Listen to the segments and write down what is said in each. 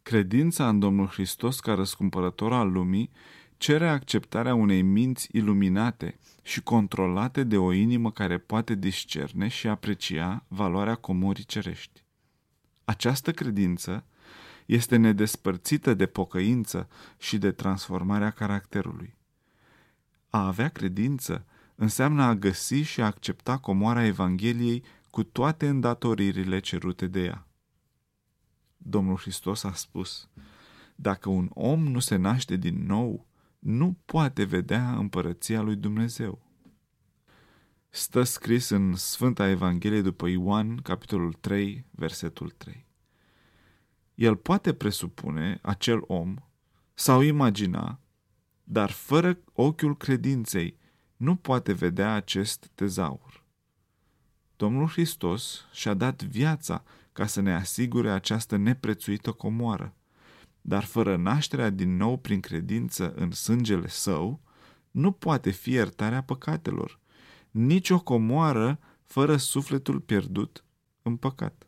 Credința în Domnul Hristos ca răscumpărător al lumii cere acceptarea unei minți iluminate și controlate de o inimă care poate discerne și aprecia valoarea comorii cerești. Această credință este nedespărțită de pocăință și de transformarea caracterului. A avea credință înseamnă a găsi și a accepta comoara Evangheliei cu toate îndatoririle cerute de ea. Domnul Hristos a spus: dacă un om nu se naște din nou, nu poate vedea împărăția lui Dumnezeu. Stă scris în Sfânta Evanghelie după Ioan, capitolul 3, versetul 3. El poate presupune, acel om, sau imagina, dar fără ochiul credinței nu poate vedea acest tezaur. Domnul Hristos și-a dat viața ca să ne asigure această neprețuită comoară, dar fără nașterea din nou prin credință în sângele său, nu poate fi iertarea păcatelor, nici o comoară fără sufletul pierdut în păcat.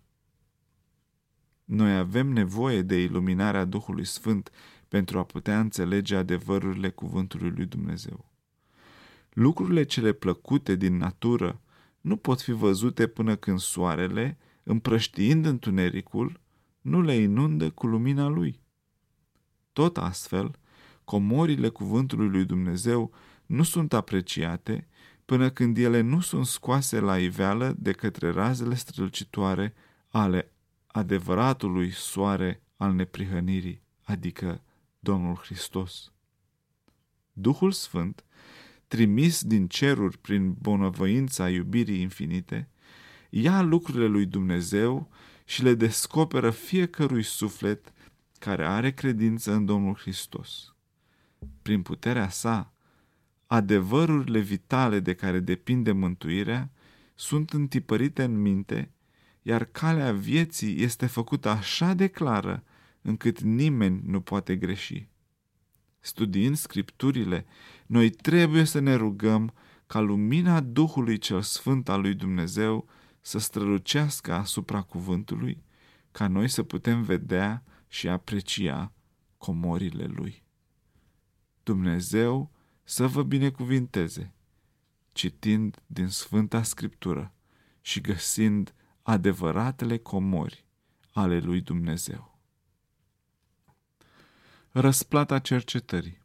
Noi avem nevoie de iluminarea Duhului Sfânt pentru a putea înțelege adevărurile cuvântului lui Dumnezeu. Lucrurile cele plăcute din natură nu pot fi văzute până când soarele, împrăștiind întunericul, nu le inundă cu lumina lui. Tot astfel, comorile cuvântului lui Dumnezeu nu sunt apreciate până când ele nu sunt scoase la iveală de către razele strălucitoare ale adevăratului soare al neprihănirii, adică Domnul Hristos. Duhul Sfânt, trimis din ceruri prin bunăvoința iubirii infinite, ia lucrurile lui Dumnezeu și le descoperă fiecărui suflet care are credință în Domnul Hristos. Prin puterea sa, adevărurile vitale de care depinde mântuirea sunt întipărite în minte, iar calea vieții este făcută așa de clară încât nimeni nu poate greși. Studiind Scripturile, noi trebuie să ne rugăm ca lumina Duhului cel Sfânt al lui Dumnezeu să strălucească asupra cuvântului, ca noi să putem vedea și aprecia comorile lui. Dumnezeu să vă binecuvinteze, citind din Sfânta Scriptură și găsind adevăratele comori ale lui Dumnezeu. Răsplata cercetării.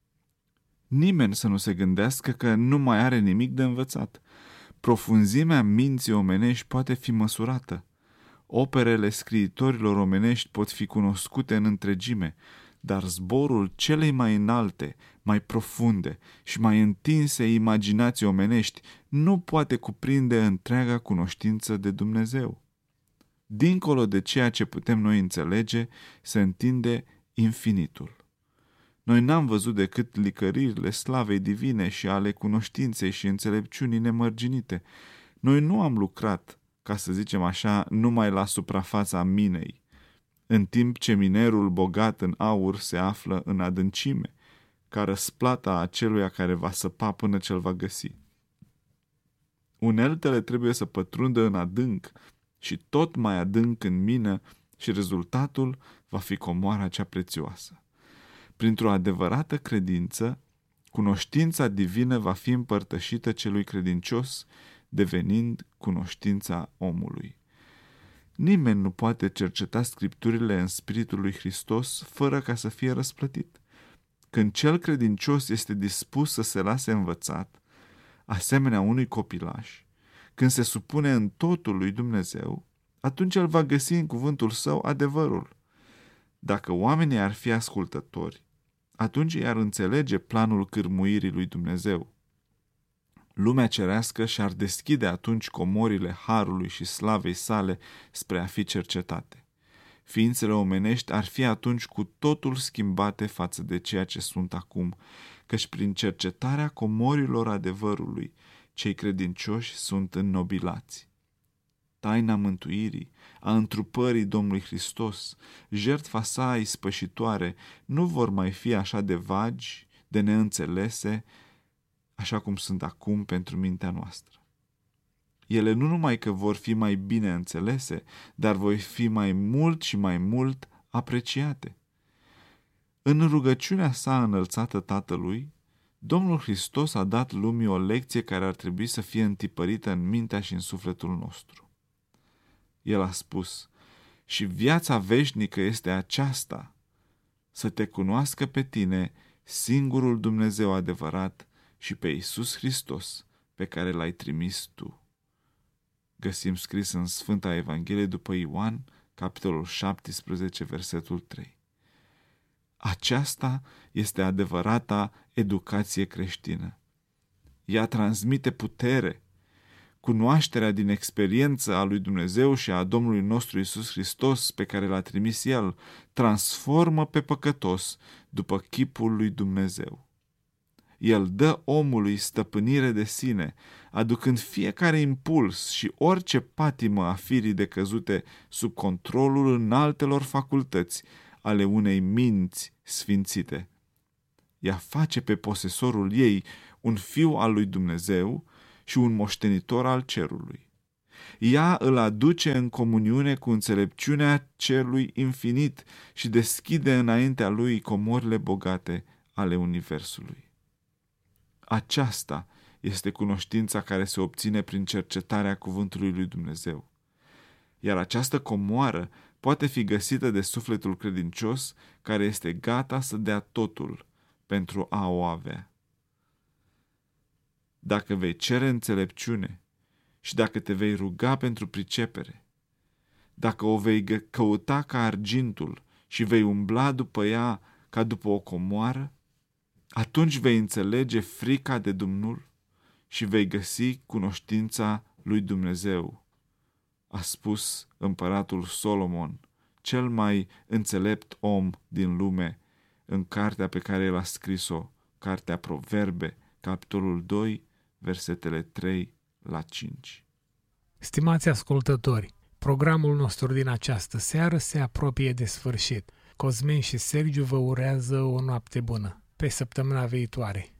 Nimeni să nu se gândească că nu mai are nimic de învățat. Profunzimea minții omenești poate fi măsurată. Operele scriitorilor omenești pot fi cunoscute în întregime, dar zborul celei mai înalte, mai profunde și mai întinse imaginații omenești nu poate cuprinde întreaga cunoștință de Dumnezeu. Dincolo de ceea ce putem noi înțelege, se întinde infinitul. Noi n-am văzut decât licăririle slavei divine și ale cunoștinței și înțelepciunii nemărginite. Noi nu am lucrat, ca să zicem așa, numai la suprafața minei, în timp ce minerul bogat în aur se află în adâncime, ca răsplata aceluia care va săpa până ce-l va găsi. Uneltele trebuie să pătrundă în adânc și tot mai adânc în mină și rezultatul va fi comoara cea prețioasă. Printr-o adevărată credință, cunoștința divină va fi împărtășită celui credincios, devenind cunoștința omului. Nimeni nu poate cerceta Scripturile în Spiritul lui Hristos fără ca să fie răsplătit. Când cel credincios este dispus să se lase învățat, asemenea unui copilaș, când se supune în totul lui Dumnezeu, atunci el va găsi în cuvântul său adevărul. Dacă oamenii ar fi ascultători, atunci i-ar înțelege planul cârmuirii lui Dumnezeu. Lumea cerească și-ar deschide atunci comorile harului și slavei sale spre a fi cercetate. Ființele omenești ar fi atunci cu totul schimbate față de ceea ce sunt acum, căci prin cercetarea comorilor adevărului, cei credincioși sunt înnobilați. Taina mântuirii, a întrupării Domnului Hristos, jertfa sa ispășitoare, nu vor mai fi așa de vagi, de neînțelese, așa cum sunt acum pentru mintea noastră. Ele nu numai că vor fi mai bine înțelese, dar vor fi mai mult și mai mult apreciate. În rugăciunea sa înălțată Tatălui, Domnul Hristos a dat lumii o lecție care ar trebui să fie întipărită în mintea și în sufletul nostru. El a spus: și viața veșnică este aceasta, să te cunoască pe tine, singurul Dumnezeu adevărat, și pe Iisus Hristos, pe care l-ai trimis tu. Găsim scris în Sfânta Evanghelie după Ioan, capitolul 17, versetul 3. Aceasta este adevărata educație creștină. Ea transmite putere. Cunoașterea din experiență a lui Dumnezeu și a Domnului nostru Iisus Hristos, pe care l-a trimis El, transformă pe păcătos după chipul lui Dumnezeu. El dă omului stăpânire de sine, aducând fiecare impuls și orice patimă a firii decăzute sub controlul înaltelor facultăți ale unei minți sfințite. Ea face pe posesorul ei un fiu al lui Dumnezeu și un moștenitor al cerului. Ea îl aduce în comuniune cu înțelepciunea celui infinit și deschide înaintea lui comorile bogate ale universului. Aceasta este cunoștința care se obține prin cercetarea cuvântului lui Dumnezeu. Iar această comoară poate fi găsită de sufletul credincios care este gata să dea totul pentru a o avea. Dacă vei cere înțelepciune și dacă te vei ruga pentru pricepere, dacă o vei căuta ca argintul și vei umbla după ea ca după o comoară, atunci vei înțelege frica de Domnul și vei găsi cunoștința lui Dumnezeu, a spus împăratul Solomon, cel mai înțelept om din lume, în cartea pe care el a scris-o, cartea Proverbe, capitolul 2, versetele 3 la 5. Stimați ascultători, programul nostru din această seară se apropie de sfârșit. Cosmin și Sergiu vă urează o noapte bună. Pe săptămâna viitoare.